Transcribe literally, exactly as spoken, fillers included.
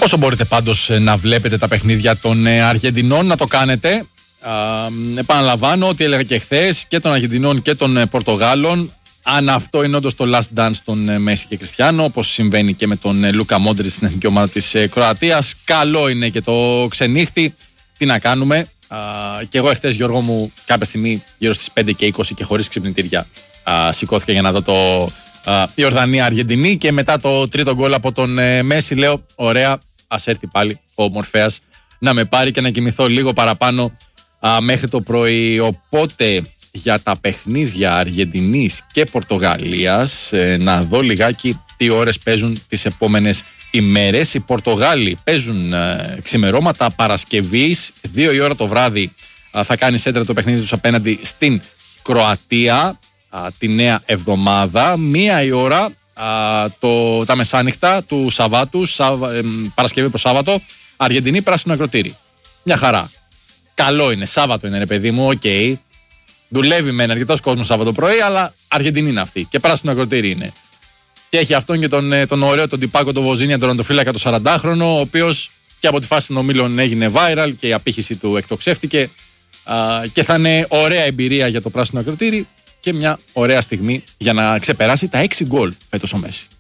Όσο μπορείτε πάντως να βλέπετε τα παιχνίδια των Αργεντινών, να το κάνετε. Α, επαναλαμβάνω ότι έλεγα και χθες, και των Αργεντινών και των Πορτογάλων. Αν αυτό είναι όντως το last dance των Μέση και Κριστιάνο, όπως συμβαίνει και με τον Λούκα Μόντριτς στην εθνική ομάδα της Κροατίας, καλό είναι και το ξενύχτη. Τι να κάνουμε. Α, και εγώ εχθές, Γιώργο μου, κάποια στιγμή γύρω στις πέντε και είκοσι και χωρίς ξυπνητήρια, α, σηκώθηκα για να δω το α, Ιορδανία-Αργεντινή, και μετά το τρίτο γκολ από τον ε, Μέση λέω: ωραία, ας έρθει πάλι ο Μορφέας να με πάρει και να κοιμηθώ λίγο παραπάνω α, μέχρι το πρωί. Οπότε για τα παιχνίδια Αργεντινής και Πορτογαλίας, ε, να δω λιγάκι τι ώρες παίζουν τις επόμενες ημέρες. Οι Πορτογάλοι παίζουν ε, ξημερώματα Παρασκευής, δύο η ώρα το βράδυ ε, θα κάνει σέντρα το παιχνίδι τους απέναντι στην Κροατία ε, τη νέα εβδομάδα. Μία η ώρα ε, το, τα μεσάνυχτα του Σαββάτου, Σαβ, ε, Παρασκευή προς Σάββατο, Αργεντινή πράσινο ακροτήρι. Μια χαρά. Καλό είναι, Σάββατο είναι ρε παιδί μου, οκ. Okay. Δουλεύει με αρκετός κόσμος Σάββατο πρωί, αλλά Αργεντινή είναι αυτή και πράσινο ακροτήρι είναι. Και έχει αυτόν και τον, τον ωραίο, τον τυπάκο, τον Βοζίνια, τον τερματοφύλακα, τον σαραντάχρονο, ο οποίος και από τη φάση των ομίλων έγινε viral και η απήχηση του εκτοξεύτηκε. Α, και θα είναι ωραία εμπειρία για το πράσινο ακροτήρι και μια ωραία στιγμή για να ξεπεράσει τα έξι γκολ φέτος ο Μέση.